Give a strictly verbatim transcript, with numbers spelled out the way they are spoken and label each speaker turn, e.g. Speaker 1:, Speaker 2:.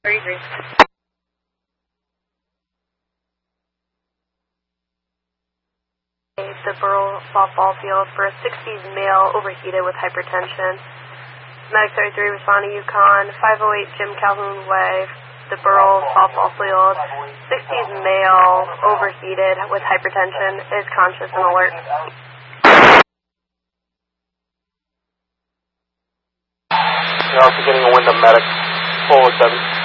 Speaker 1: thirty-three. The Burrell softball field for a sixties male overheated with hypertension. Medic thirty-three responding Yukon, five oh eight Jim Calhoun Way, the Burrell softball field. sixties male overheated with hypertension is conscious and alert.
Speaker 2: You're also getting a Wyndham medic, four oh seven.